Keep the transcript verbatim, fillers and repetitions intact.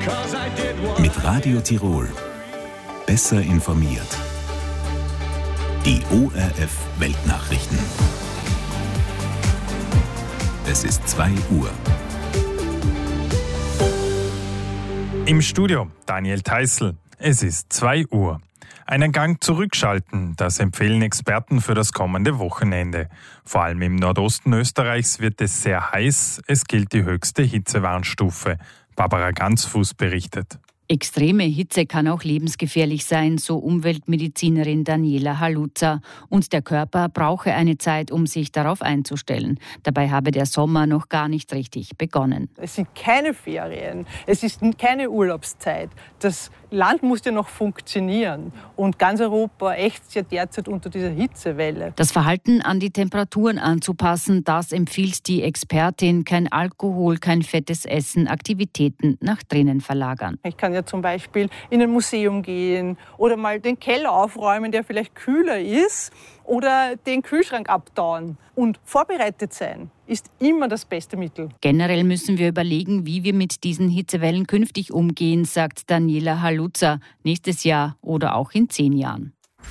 Mit Radio Tirol. Besser informiert. Die O R F Weltnachrichten. Es ist zwei Uhr. Im Studio Daniel Theißl. Es ist zwei Uhr. Einen Gang zurückschalten, das empfehlen Experten für das kommende Wochenende. Vor allem im Nordosten Österreichs wird es sehr heiß. Es gilt die höchste Hitzewarnstufe. Barbara Ganzfuß berichtet. Extreme Hitze kann auch lebensgefährlich sein, so Umweltmedizinerin Daniela Haluza. Und der Körper brauche eine Zeit, um sich darauf einzustellen. Dabei habe der Sommer noch gar nicht richtig begonnen. Es sind keine Ferien, es ist keine Urlaubszeit. Das Land muss ja noch funktionieren. Und ganz Europa ächzt ja derzeit unter dieser Hitzewelle. Das Verhalten an die Temperaturen anzupassen, das empfiehlt die Expertin. Kein Alkohol, kein fettes Essen, Aktivitäten nach drinnen verlagern. Ich kann ja zum Beispiel in ein Museum gehen oder mal den Keller aufräumen, der vielleicht kühler ist, oder den Kühlschrank abtauen. Und vorbereitet sein ist immer das beste Mittel. Generell müssen wir überlegen, wie wir mit diesen Hitzewellen künftig umgehen, sagt Daniela Haluza. Nächstes Jahr oder auch in zehn Jahren.